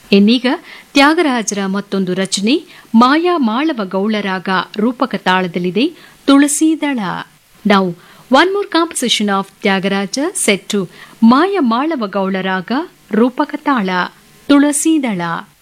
ಇನ್ನೀಗ ತ್ಯಾಗರಾಜರ ಮತ್ತೊಂದು ರಚನೆ ಮಾಯಾ ಮಾಳವ ಗೌಳರಾಗ ರೂಪಕ ತಾಳದಲ್ಲಿದೆ ತುಳಸೀದಳ. Now, one more composition of Tyagaraja set to Maya Malava Gaula Raga Rupaka Tala Tulasidala.